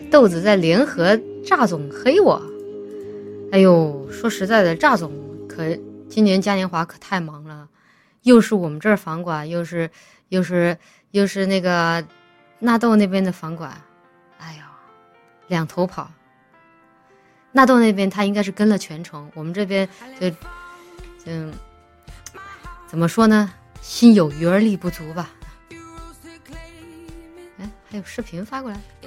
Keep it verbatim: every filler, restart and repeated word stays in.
豆子在联合炸总黑我。哎呦，说实在的，炸总可今年嘉年华可太忙了，又是我们这儿房管，又是又是又是那个纳豆那边的房管，哎呦，两头跑。纳豆那边他应该是跟了全程，我们这边就就怎么说呢，心有余而力不足吧。哎，还有视频发过来。